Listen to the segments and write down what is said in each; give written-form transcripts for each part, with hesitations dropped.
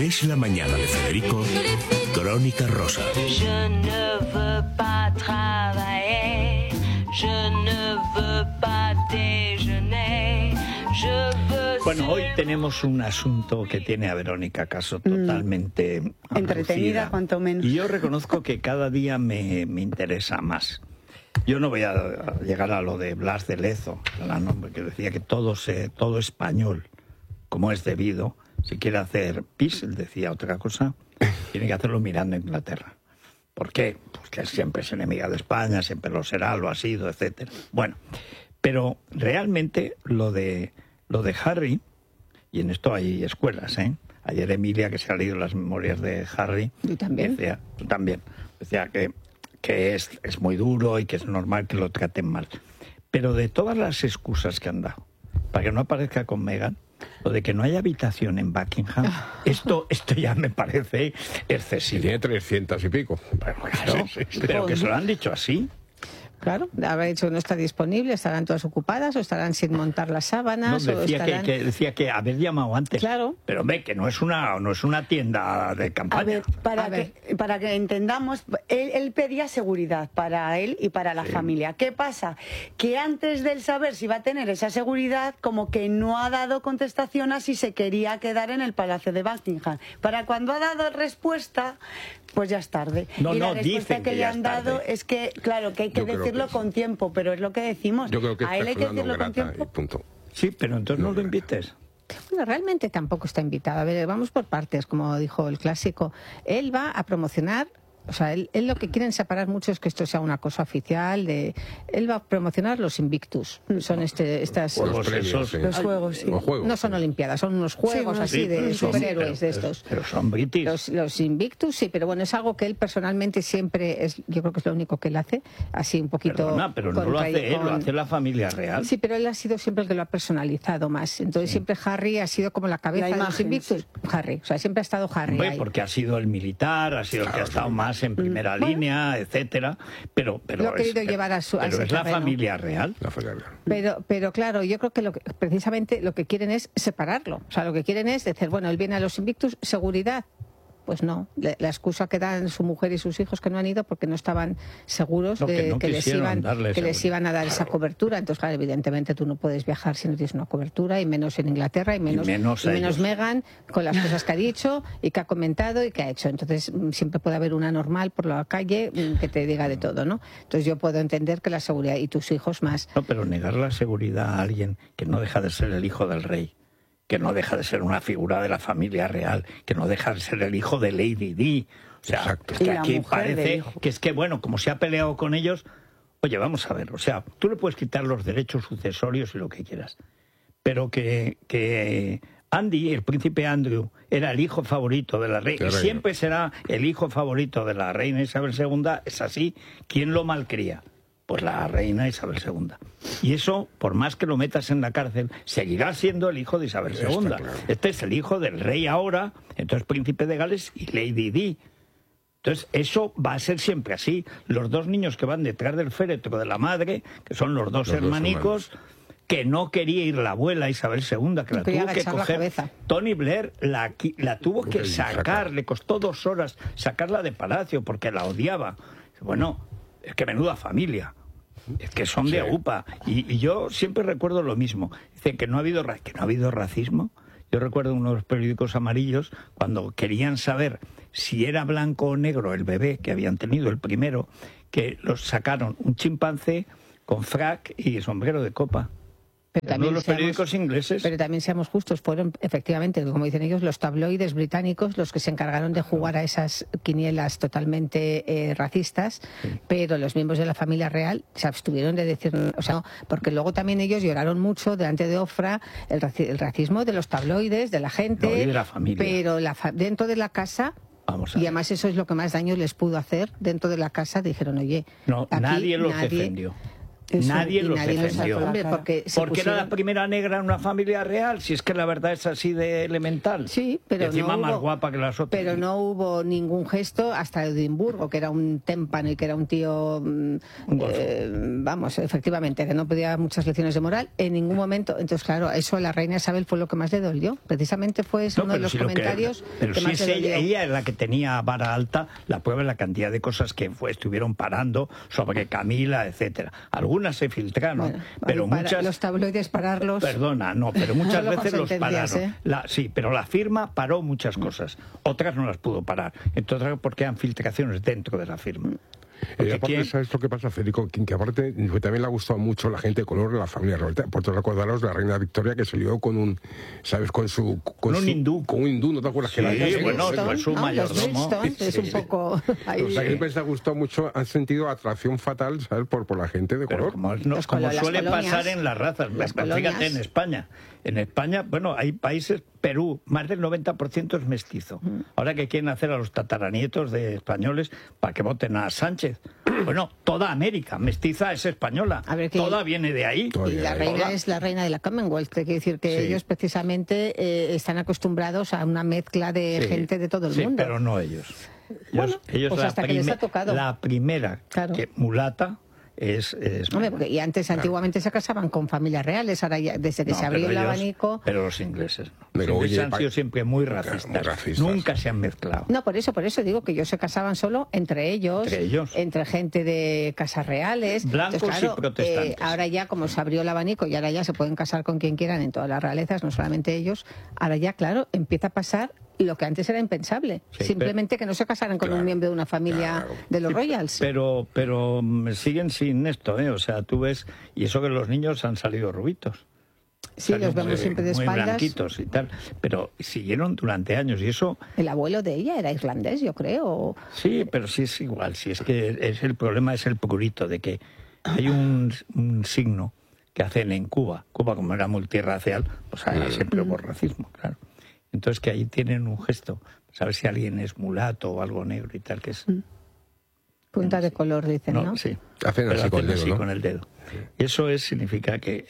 Es la mañana de Federico, Crónica Rosa. Je ne veux pas travailler, je ne veux pas déjeuner, je veux... Bueno, hoy tenemos un asunto que tiene a Verónica Caso totalmente entretenida, aburrida. cuanto menos. Y yo reconozco que cada día me interesa más. Yo no voy a llegar a lo de Blas de Lezo, gran hombre que decía que todo español, como es debido, si quiere hacer pis, él decía otra cosa, tiene que hacerlo mirando a Inglaterra. ¿Por qué? Porque siempre es enemiga de España, siempre lo será, lo ha sido, etcétera. Bueno, pero realmente lo de Harry, y en esto hay escuelas, ¿eh? Ayer Emilia, que se ha leído las memorias de Harry, ¿Tú también? decía, tú también, decía que es muy duro y que es normal que lo traten mal. Pero de todas las excusas que han dado, para que no aparezca con Meghan, lo de que no hay habitación en Buckingham, esto ya me parece excesivo. Tiene 300 y pico. Pero, claro, pero que se lo han dicho así. Claro, habrá dicho que no está disponible, estarán todas ocupadas o estarán sin montar las sábanas. No, decía, o estarán... decía que haber llamado antes. Claro. Pero ve que no es una tienda de campaña. A ver, para que entendamos, él pedía seguridad para él y para la familia. ¿Qué pasa? Que antes de él saber si va a tener esa seguridad, como que no ha dado contestación a si se quería quedar en el Palacio de Buckingham. Para cuando ha dado respuesta, pues ya es tarde. No, y la no, respuesta dicen que que le ya han es dado tarde. es que, claro, que hay que decirlo con tiempo, pero es lo que decimos. Yo creo que a él hay que decirlo con tiempo. y punto. Sí, pero entonces no lo invites. Bueno, realmente tampoco está invitado. A ver, vamos por partes, como dijo el clásico. Él va a promocionar... O sea, él lo que quieren separar mucho es que esto sea una cosa oficial. Él va a promocionar los Invictus. Son estas... Juegos premios, esos. sí. Los juegos, sí. Los juegos, No son sí. olimpiadas, son unos juegos Sí, así sí, de sí, superhéroes pero, de estos. Pero son british. Los Invictus, sí, pero bueno, es algo que él personalmente siempre es, yo creo que es lo único que él hace, así un poquito... Perdona, pero no lo hace él, lo hace la familia real. Sí, pero él ha sido siempre el que lo ha personalizado más. Entonces siempre Harry ha sido como la cabeza La de los imagen, Invictus. sí. Harry, o sea, siempre ha estado Harry Hombre, ahí. porque ha sido el militar, ha sido el que ha estado más en primera línea, etcétera. Pero Lo ha querido llevar a su- a pero ese es la terreno. familia real. La familia real. Pero claro, yo creo que precisamente lo que quieren es separarlo. O sea, lo que quieren es decir, bueno, él viene a los Invictus, seguridad. Pues no, la excusa que dan su mujer y sus hijos que no han ido porque no estaban seguros No, que de no que les quisieron darle les seguridad. iban a dar esa cobertura. Entonces, claro, evidentemente tú no puedes viajar si no tienes una cobertura, y menos en Inglaterra, y menos ellos. Meghan, con las cosas que ha dicho y que ha comentado y que ha hecho. Entonces, siempre puede haber una normal por la calle que te diga de todo, ¿no? Entonces yo puedo entender que la seguridad, y tus hijos más. No, pero negar la seguridad a alguien que no deja de ser el hijo del rey, que no deja de ser una figura de la familia real, que no deja de ser el hijo de Lady Di. O sea, Exacto. es que Y la aquí mujer del parece hijo. que es que, bueno, como se ha peleado con ellos, oye, vamos a ver, o sea, tú le puedes quitar los derechos sucesorios y lo que quieras, pero que Andy, el príncipe Andrew, era el hijo favorito de la reina, y siempre será el hijo favorito de la reina Isabel II, es así. ¿Quién lo malcría? Pues la reina Isabel II. Y eso, por más que lo metas en la cárcel, seguirá siendo el hijo de Isabel II. Está claro. Este es el hijo del rey ahora, entonces príncipe de Gales y Lady Di. Entonces, eso va a ser siempre así. Los dos niños que van detrás del féretro de la madre, que son los dos hermanicos, que no quería ir la abuela Isabel II, que la Quería tuvo que agachar la coger. cabeza. Tony Blair la tuvo que sacar, le costó 2 horas sacarla de palacio porque la odiaba. Bueno, es que menuda familia. Es que son de UPA. Y yo siempre recuerdo lo mismo. Dicen que no ha habido racismo. Yo recuerdo uno de los periódicos amarillos cuando querían saber si era blanco o negro el bebé que habían tenido, el primero, que los sacaron un chimpancé con frac y sombrero de copa. Pero Uno de los periódicos ingleses. Pero también seamos justos, fueron efectivamente, como dicen ellos, los tabloides británicos los que se encargaron de jugar a esas quinielas totalmente racistas, pero los miembros de la familia real se abstuvieron de decir, o sea, porque luego también ellos lloraron mucho delante de Ofra el racismo de los tabloides, de la gente, No, y de la familia. pero dentro de la casa. Vamos a Y ver. además eso es lo que más daño les pudo hacer dentro de la casa. Dijeron, oye, No, aquí nadie los defendió. Eso, nadie y los nadie los defendió. sacó, hombre, porque se Porque era la pusieron- primera negra en una familia real, si es que la verdad es así de elemental. Sí, pero Y encima no más hubo- guapa que las otras. Pero no hubo ningún gesto hasta Edimburgo, que era un témpano y que era un tío, vamos, efectivamente, que no pedía muchas lecciones de moral en ningún momento. Entonces, claro, eso a la reina Isabel fue lo que más le dolió. Precisamente fue ese No, uno de pero los si lo comentarios pero que sí más es le dolió. ella es la que tenía vara alta, la prueba es la cantidad de cosas que estuvieron parando sobre Camila, etcétera. Algunas se filtraron, Bueno, pero ahí para muchas... los tabloides pararlos. Perdona, no, pero muchas Solo con veces los sentencias, pararon. Sí, pero la firma paró muchas cosas. Otras no las pudo parar. Entonces, porque eran filtraciones dentro de la firma. Porque Aparte, ¿quién? ¿sabes lo que pasa, Federico? Que aparte también le ha gustado mucho la gente de color de la familia real. Por te recordaros la reina Victoria que se lió con un, ¿sabes? Con un hindú. Con un hindú, ¿no te acuerdas? Sí, que la bueno, Brixton, pues su ¿no? mayordomo. Los Brixton, es un poco... ahí. O sea, que siempre les ha gustado mucho, han sentido atracción fatal, ¿sabes? Por la gente de Pero color. como, Las como las suele colonias, pasar en las razas, las fíjate colonias. en España. En España, bueno, hay países, Perú, más del 90% es mestizo. Ahora que quieren hacer a los tataranietos de españoles para que voten a Sánchez. Bueno, toda América mestiza es española. A ver, que- Toda viene de ahí. Toda Y la Toda. reina es la reina de la Commonwealth, que quiere decir que Sí. ellos precisamente están acostumbrados a una mezcla de Sí, gente de todo el sí, mundo. pero no ellos. Bueno, pues hasta que les ha tocado. La primera Claro. que mulata es Hombre, porque y antes, antiguamente se casaban con familias reales, ahora ya, desde que No, se abrió pero el ellos- abanico... Pero los ingleses no. Pero, Los ingleses oye, han sido siempre muy racistas. muy racistas. Nunca se han mezclado. No, por eso digo que ellos se casaban solo entre ellos, entre gente de casas reales. Blancos Entonces, y protestantes. Ahora ya, como se abrió el abanico y ahora ya se pueden casar con quien quieran en todas las realezas, no solamente ellos, ahora ya, claro, empieza a pasar lo que antes era impensable. Sí, Simplemente que no se casaran con Claro, un miembro de una familia claro. de los Royals. Pero siguen sin esto, ¿eh? O sea, tú ves, y eso que los niños han salido rubitos. Sí, Salieron los vemos muy- siempre de muy espaldas. blanquitos y tal, pero siguieron durante años y eso, El abuelo de ella era irlandés, yo creo. sí, pero sí es igual, si es que es el problema es el prurito de que hay un signo que hacen en Cuba. Cuba, como era multirracial, pues siempre hubo racismo, claro. Entonces que ahí tienen un gesto, saber si alguien es mulato o algo negro y tal, que es... Punta de color, dicen, ¿no? No, sí. Hacen Pero así con el dedo, así ¿no? con el dedo. Eso significa que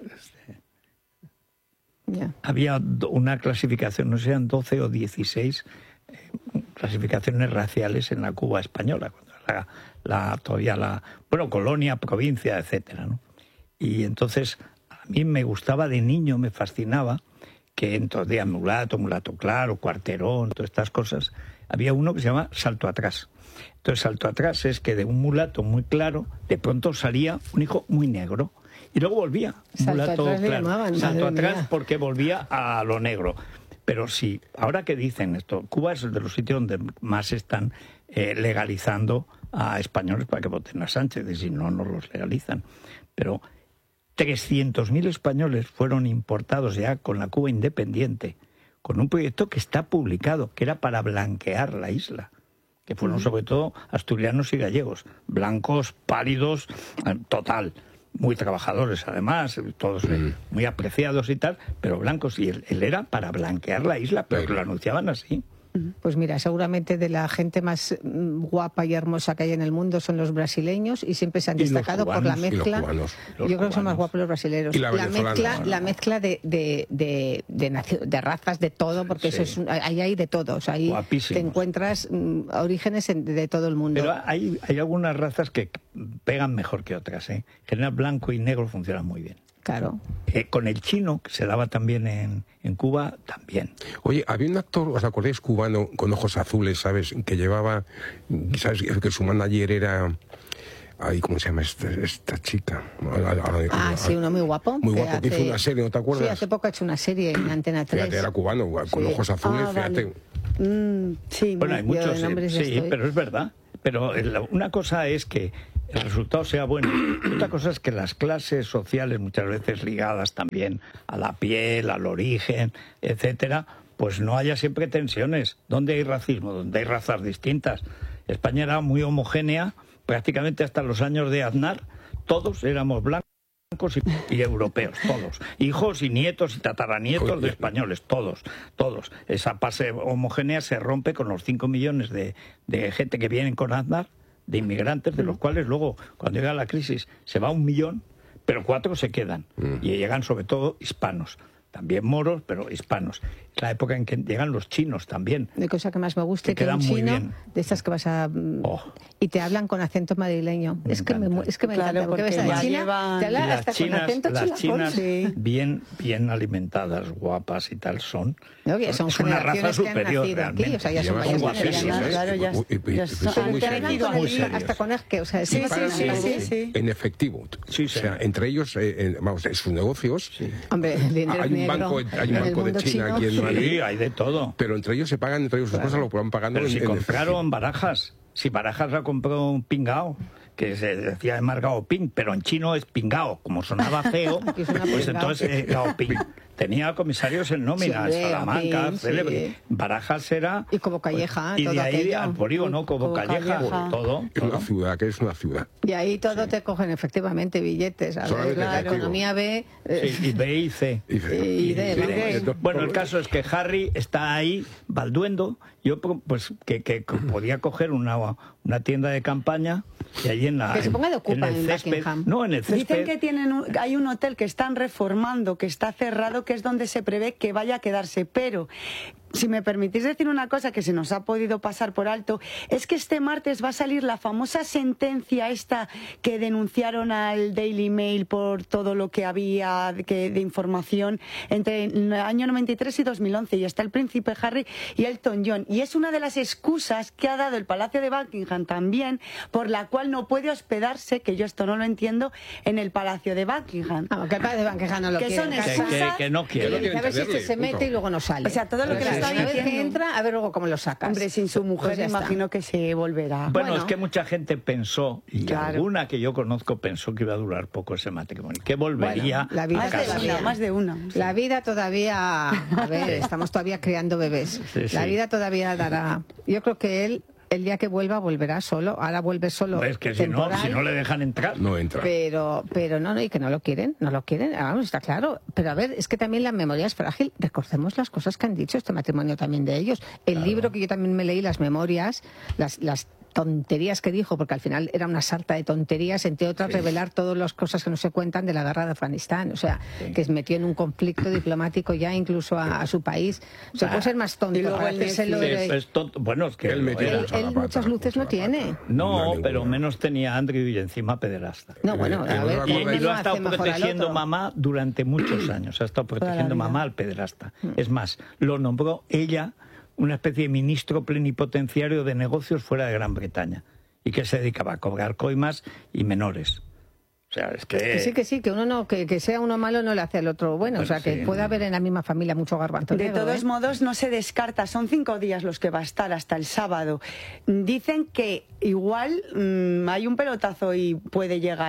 Ya. había una clasificación, no sé, eran 12 o 16 clasificaciones raciales en la Cuba española, cuando era todavía la colonia, provincia, etcétera, ¿no? Y entonces a mí me gustaba de niño, me fascinaba que entonces mulato claro, cuarterón, todas estas cosas, había uno que se llama salto atrás. Entonces salto atrás es que de un mulato muy claro, de pronto salía un hijo muy negro. Y luego volvía. Salto atrás le llamaban, Salto madre atrás mía. porque volvía a lo negro. Pero sí, ahora que dicen esto, Cuba es de los sitios donde más están legalizando a españoles para que voten a Sánchez, y si no, no los legalizan. Pero 300.000 españoles fueron importados ya con la Cuba independiente, con un proyecto que está publicado, que era para blanquear la isla, que fueron sobre todo asturianos y gallegos, blancos, pálidos, total, muy trabajadores además, todos muy apreciados y tal, pero blancos, y él era para blanquear la isla, pero que lo anunciaban así. Pues mira, seguramente de la gente más guapa y hermosa que hay en el mundo son los brasileños y siempre se han Y los destacado por la cubanos, y los mezcla. cubanos. Los Yo creo que son más cubanos. guapos los brasileños. Y la venezolana. La mezcla de razas, de todo, porque Sí. eso es ahí hay de todo. O sea, ahí Guapísimos. te encuentras orígenes de todo el mundo. Pero hay algunas razas que pegan mejor que otras, ¿eh? En general, blanco y negro funcionan muy bien. Claro. Con el chino, que se daba también en Cuba, también. Oye, había un actor, ¿os acordáis, cubano, con ojos azules, ¿sabes? Que llevaba, ¿sabes? Que su manager era... Ay, ¿cómo se llama esta chica? Sí, uno muy guapo. Muy guapo, que hizo una serie, ¿no te acuerdas? Sí, hace poco ha hecho una serie en Antena 3. Fíjate, era cubano, con Sí. ojos azules, fíjate. Vale. Sí, Bueno, hay yo muchos, de nombres ya sí, estoy. pero es verdad. Pero una cosa es que el resultado sea bueno. Otra cosa es que las clases sociales, muchas veces ligadas también a la piel, al origen, etcétera, pues no haya siempre tensiones. ¿Dónde hay racismo? ¿Dónde hay razas distintas? España era muy homogénea, prácticamente hasta los años de Aznar, todos éramos blancos y europeos, todos. Hijos y nietos y tataranietos de españoles, todos. Esa base homogénea se rompe con los 5 millones de gente que vienen con Aznar, de inmigrantes, de los cuales luego, cuando llega la crisis, se va 1 millón, pero 4 se quedan. Y llegan sobre todo hispanos. También moros, pero hispanos. Es la época en que llegan los chinos también. De cosa que más me gusta que que un quedan muy chino, bien. de estas que vas a... y te hablan con acento madrileño. Es que me Claro, encanta, porque ves a porque la ya China, llevan- te habla Y hasta con acento las chinas Sí. bien alimentadas, guapas y tal son. No, que son es una raza generaciones que han superior nacido aquí, realmente. o sea, ya Y son además mayores son generaciones. guapísimos, Claro, ya son muy Te hablan serios. con el- Muy serios. hasta con que, o sea, Sí, sí, sí, sí, sí, sí. En efectivo. Sí, o sea, sí. entre ellos, vamos, en sus negocios, Hombre, el dinero hay un negro banco, en hay un el banco de mundo China chino. aquí en Madrid, Sí, hay de todo. pero entre ellos se pagan, entre ellos sus cosas lo van pagando Pero si en compraron Barajas, si Barajas la compró un pingao, que se decía Margao Ping, pero en chino es pingao, como sonaba feo, Que suena pues pingao. entonces Gao Ping. Tenía comisarios en nómina, Sí, hombre, Salamanca, Gao Ping, Célebre. sí. Barajas era... Y Cobo Calleja, y todo de ahí aquello. al polígono, Cobo Cobo Calleja, Calleja. todo. Es una ciudad, que es una ciudad. Y ahí todo te cogen efectivamente billetes. A Solamente ver, la efectivo. economía B. Sí, y B y C. Y de- Bueno, el caso es que Harry está ahí, balduendo. Yo, pues, que podía coger una tienda de campaña y allí en la... Que se ponga de ocupa el en césped. Buckingham. No, en el césped. Dicen que hay un hotel que están reformando, que está cerrado, que es donde se prevé que vaya a quedarse. Pero, si me permitís decir una cosa que se nos ha podido pasar por alto, es que este martes va a salir la famosa sentencia esta que denunciaron al Daily Mail por todo lo que había de información entre el año 93 y 2011. Y está el príncipe Harry y Elton John. Y es una de las excusas que ha dado el Palacio de Buckingham también, por la cual no puede hospedarse, que yo esto no lo entiendo, en el Palacio de Buckingham. Vamos, que el padre de Buckingham no lo Que quiere. son en casa. Que no quiere. A ver si este se mete y luego no sale. O sea, todo lo que Pero le está una vez que diciendo. entra, a ver luego cómo lo sacas. Hombre, sin su mujer Pues ya está. imagino que se volverá. Bueno, es que mucha gente pensó, y Claro. alguna que yo conozco pensó que iba a durar poco ese matrimonio, que volvería Bueno, la vida a Más de casarse. una, más de una. La vida todavía, a ver, estamos todavía criando bebés. Sí, sí. La vida todavía dará. Yo creo que él, el día que vuelva, volverá solo. Ahora vuelve solo. Es que si temporal, no le dejan entrar. No entra. Pero no, y que no lo quieren, vamos, está claro. Pero a ver, es que también la memoria es frágil. Recordemos las cosas que han dicho este matrimonio también de ellos. El libro que yo también me leí, las memorias, las tonterías que dijo, porque al final era una sarta de tonterías, entre otras revelar todas las cosas que no se cuentan de la guerra de Afganistán, o sea, que se metió en un conflicto diplomático ya incluso a su país. O sea, puede ser más tonto y luego para el hacérselo Sí, de- es tonto. Bueno, es que Él metió era- mucho la él pata, muchas luces mucho no la tiene. pata. No, ninguna. pero menos tenía Andrew y encima pederasta. No, bueno, a no ver, la Y, uno acordáis. y lo no ha estado hace mejor al protegiendo otro. mamá durante muchos años. Ha estado protegiendo vida. mamá al pederasta. Es más, lo nombró ella una especie de ministro plenipotenciario de negocios fuera de Gran Bretaña. Y que se dedicaba a cobrar coimas y menores. O sea, es que... Que sí, que uno no, que sea uno malo no le hace al otro bueno. O sea, que Sí. puede haber en la misma familia mucho garbanzo De negro, todos ¿eh? modos, no se descarta, son 5 días los que va a estar hasta el sábado. Dicen que igual hay un pelotazo y puede llegar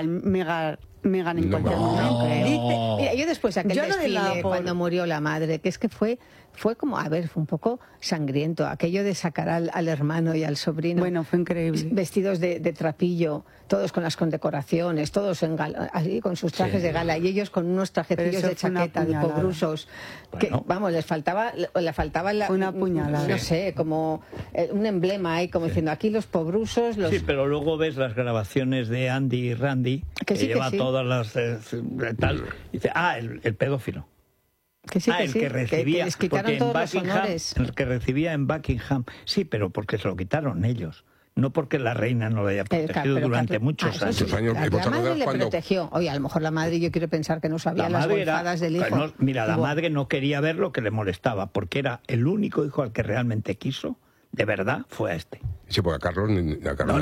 Meghan en No, cualquier no. momento. Dice, mira, yo después de aquel Yo lo de la desfile por- cuando murió la madre, que es que fue como, a ver, fue un poco sangriento, aquello de sacar al hermano y al sobrino. Bueno, fue increíble. Vestidos de trapillo, todos con las condecoraciones, todos en gala, así, con sus trajes de gala, y ellos con unos trajecillos Pero de eso fue una chaqueta, de puñalada. pobrusos, que, Bueno. vamos, le faltaba la, Fue una puñalada. no sé, como un emblema ahí, como diciendo, aquí los pobrusos, los... Sí, pero luego ves las grabaciones de Andy y Randy, que, sí, que lleva sí. todas las... tal, y dice, el pedófilo. Que sí, que el sí, que recibía, les quitaron porque en todos los Buckingham, honores. el que recibía en Buckingham, sí, pero porque se lo quitaron ellos, no porque la reina no lo haya protegido Pero durante Carlos- muchos eso años. sí, Muchos años. La, Y vosotros madre le cuando- protegió. Oye, a lo mejor la madre, yo quiero pensar que no sabía La las madre golfadas del hijo. no, mira, la Igual. madre no quería ver lo que le molestaba, porque era el único hijo al que realmente quiso, de verdad, fue a este. Sí, porque a Carlos... a Carlos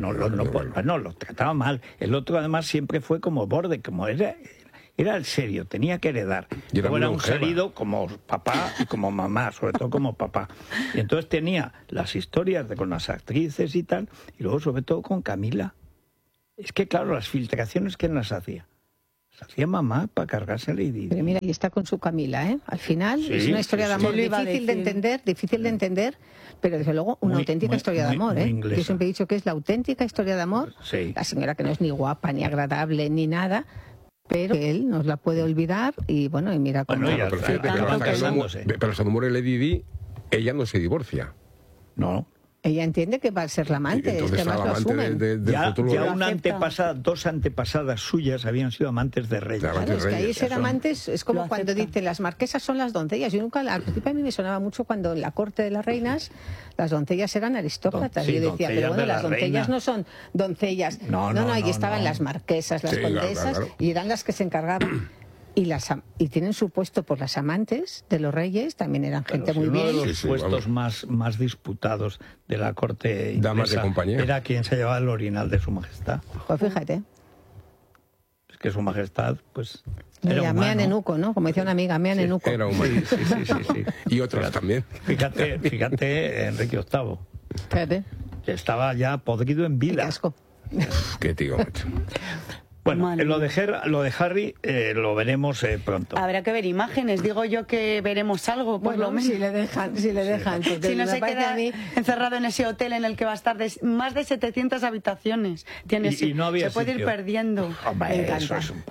No, lo trataba mal. El otro además siempre fue como borde, como era el serio, tenía que heredar. Y era Luego muy era un longeva. salido como papá y como mamá, sobre todo como papá. Y entonces tenía las historias con las actrices y tal, y luego sobre todo con Camila. Es que claro, las filtraciones, ¿quién las hacía? Las hacía mamá para cargarse a Lady Di. Pero mira, y está con su Camila, ¿eh? Al final Sí, es una historia sí, de sí. amor ¿Qué le iba a difícil de decir? entender, pero desde luego una Muy- auténtica muy- historia de muy- amor, muy ¿eh? inglesa. Yo siempre he dicho que es la auténtica historia de amor. Sí. La señora que no es ni guapa, ni agradable, ni nada, pero que él nos la puede olvidar y bueno, y mira cómo... Bueno, ya Pero está, fíjate que acaban hasta que no mu- casándose. pero hasta que muere Lady Di, ella no se divorcia. No. Ella entiende que va a ser la amante, es Entonces que más la lo amante asumen. del Ya futuro. dos antepasadas suyas habían sido amantes de reyes. Claro, Claro, es que ahí Reyes, ser son- amantes es como Lo cuando aceptan. dicen las marquesas son las doncellas. Yo nunca, al principio a mí me sonaba mucho cuando en la corte de las reinas las doncellas eran aristócratas. Sí, Yo decía, pero doncellas bueno, de la las doncellas reina. no son doncellas. No, Ahí estaban las marquesas, las Sí, claro, condesas, claro. y eran las que se encargaban. Y tienen su puesto por las amantes de los reyes, también eran gente Claro, muy uno de bien. los Sí, sí, puestos vamos. más disputados de la corte Damas de inglesa compañía. era quien se llevaba el orinal de su majestad. Pues fíjate, Es que su majestad, pues, le era llamé a humano. Nenuco, ¿no? Como decía una amiga, mea Nenuco. Era humano. Sí. Y otros también. Fíjate, Enrique VIII, Fíjate, que estaba ya podrido en qué vida. asco. Qué tío, macho. Bueno, Madre lo mía. de Harry lo veremos pronto. Habrá que ver imágenes, digo yo que veremos algo, por Bueno, lo menos. si le dejan. Porque Si no me se parece queda a mí encerrado en ese hotel en el que va a estar más de 700 habitaciones. Tiene, Y no había se puede ir sitio. perdiendo. Hombre, me eso encanta. es un poco-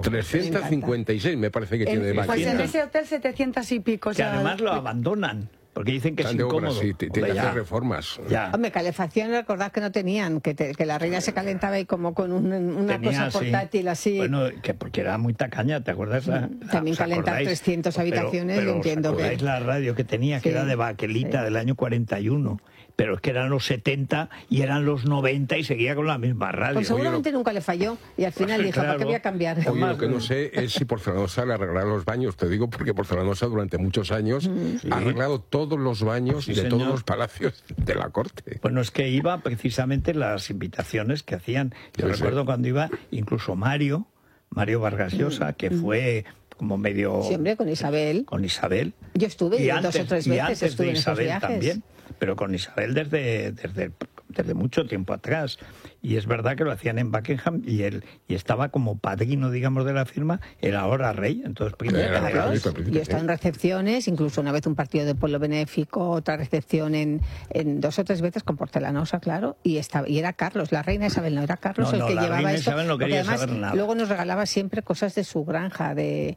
356 me parece que tiene de Pues en máquina. ese hotel 700 y pico. o Que sea, además lo abandonan, porque dicen que es Están de obras, incómodo. sí, tiene que Hombre, hacer ya, reformas. ya. Hombre, calefacción, recordad que no tenían, que la reina se calentaba ahí como con una Tenía, cosa sí. portátil así. Bueno, que porque era muy tacaña, ¿te acuerdas? También ¿os calentar acordáis? 300 habitaciones, pero yo entiendo ¿os que- acordáis la radio que tenía, que Sí, era de baquelita sí. del año 41? Pero es que eran los 70 y eran los 90 y seguía con la misma radio. Pues seguramente nunca le falló y al final dijo, ¿para qué Claro. voy a cambiar? Oye, Además, lo que no sé es si Porcelanosa le arreglará los baños. Te digo porque Porcelanosa durante muchos años ha arreglado todos los baños Sí, de señor. todos los palacios de la corte. Bueno, es que iba precisamente las invitaciones que hacían. Yo Sí, recuerdo sí. cuando iba incluso Mario Vargas Llosa, que fue como medio Sí, hombre, con Isabel. con Isabel. Yo estuve y 2 o 3 y veces, antes estuve de en esos Isabel viajes. también, pero con Isabel desde mucho tiempo atrás. Y es verdad que lo hacían en Buckingham y estaba como padrino, digamos, de la firma, el ahora rey. Entonces, príncipe Era de rey, Gales. príncipe. Yo he estado en recepciones, incluso una vez un partido de pueblo benéfico, otra recepción en 2 o 3 veces con Porcelanosa, claro, y era Carlos, la reina Isabel, no era Carlos No, el que la llevaba reina esto. Isabel no porque quería además saber nada. luego nos regalaba siempre cosas de su granja,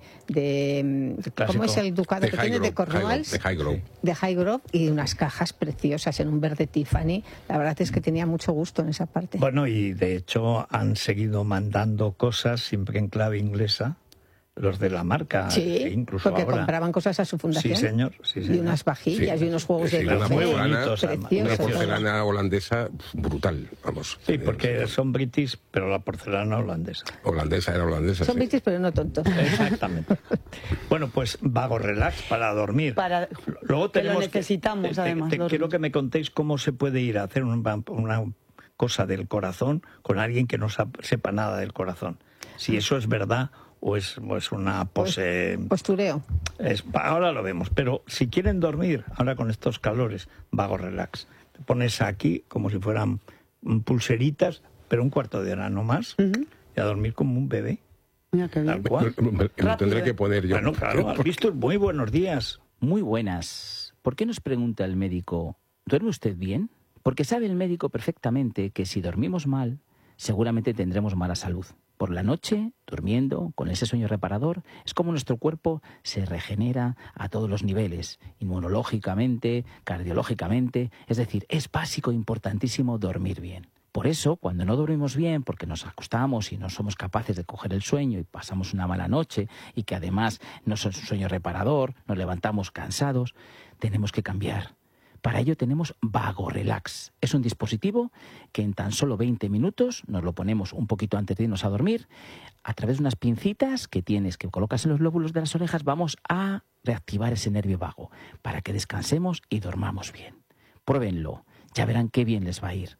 clásico. ¿cómo es el ducado De que tiene? De Cornwalls. De Highgrove. De Highgrove, y unas cajas preciosas en un verde Tiffany. La verdad es que tenía mucho gusto en esa parte. Bueno, y de hecho han seguido mandando cosas siempre en clave inglesa, los de la marca, Sí, incluso porque ahora. compraban cosas a su fundación. Sí, señor. Sí, Y señor. unas vajillas Sí. y unos juegos Sí, de una café. porcelana, bonitos, además. precioso, Una todo. porcelana holandesa brutal, vamos. Sí, porque son british, pero la porcelana holandesa. Holandesa, era holandesa. Son sí. british, pero no tontos. Exactamente. Bueno, pues vago relax para dormir. Luego que lo tenemos necesitamos, además, dormir. quiero que me contéis cómo se puede ir a hacer una cosa del corazón con alguien que no sepa nada del corazón. Si eso es verdad o es una pose. Postureo. Ahora lo vemos, pero si quieren dormir, ahora con estos calores, vago relax. Te pones aquí como si fueran pulseritas, pero un cuarto de hora no más, y a dormir como un bebé. Mira qué Tal bien. cual. Lo tendré que poner yo. Bueno, claro, has visto. Muy buenos días. Muy buenas. ¿Por qué nos pregunta el médico, ¿duerme usted bien? Porque sabe el médico perfectamente que si dormimos mal, seguramente tendremos mala salud. Por la noche, durmiendo, con ese sueño reparador, es como nuestro cuerpo se regenera a todos los niveles, inmunológicamente, cardiológicamente. Es decir, es básico, importantísimo dormir bien. Por eso, cuando no dormimos bien, porque nos acostamos y no somos capaces de coger el sueño y pasamos una mala noche y que además no es un sueño reparador, nos levantamos cansados, tenemos que cambiar. Para ello tenemos Vago Relax. Es un dispositivo que en tan solo 20 minutos nos lo ponemos un poquito antes de irnos a dormir. A través de unas pincitas que colocas en los lóbulos de las orejas, vamos a reactivar ese nervio vago para que descansemos y dormamos bien. Pruébenlo, ya verán qué bien les va a ir.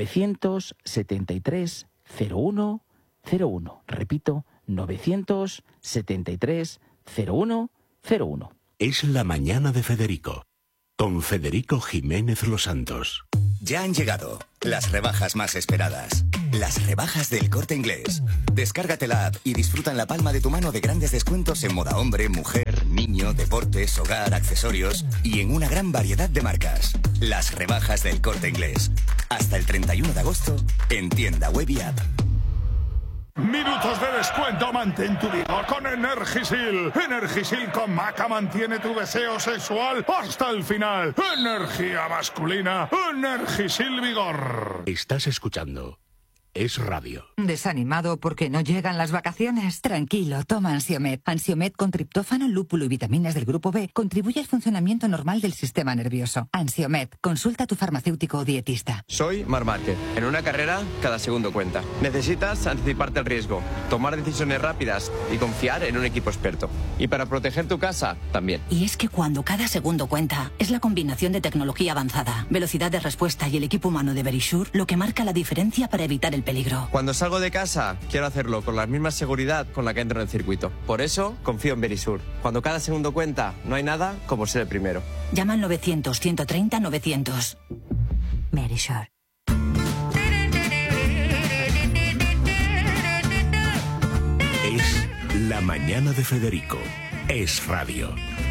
973 01 01. Repito, 973 01 01. Es la mañana de Federico, con Federico Jiménez Los Santos. Ya han llegado las rebajas más esperadas. Las rebajas del Corte Inglés. Descárgate la app y disfruta en la palma de tu mano de grandes descuentos en moda hombre, mujer, niño, deportes, hogar, accesorios y en una gran variedad de marcas. Las rebajas del Corte Inglés. Hasta el 31 de agosto en tienda web y app. Minutos de descuento, mantén tu vigor con Energisil. Energisil con maca mantiene tu deseo sexual hasta el final. Energía masculina, Energisil Vigor. Estás escuchando Es Radio. ¿Desanimado porque no llegan las vacaciones? Tranquilo, toma Ansiomed. Ansiomed con triptófano, lúpulo y vitaminas del grupo B contribuye al funcionamiento normal del sistema nervioso. Ansiomed, consulta a tu farmacéutico o dietista. Soy Marc Márquez. En una carrera, cada segundo cuenta. Necesitas anticiparte al riesgo, tomar decisiones rápidas y confiar en un equipo experto. Y para proteger tu casa, también. Y es que cuando cada segundo cuenta, es la combinación de tecnología avanzada, velocidad de respuesta y el equipo humano de Verisure lo que marca la diferencia para evitar el peligro. Cuando salgo de casa, quiero hacerlo con la misma seguridad con la que entro en el circuito. Por eso, confío en Verisure. Cuando cada segundo cuenta, no hay nada como ser el primero. Llama al 900-130-900. Verisure. Es La Mañana de Federico. Es Radio.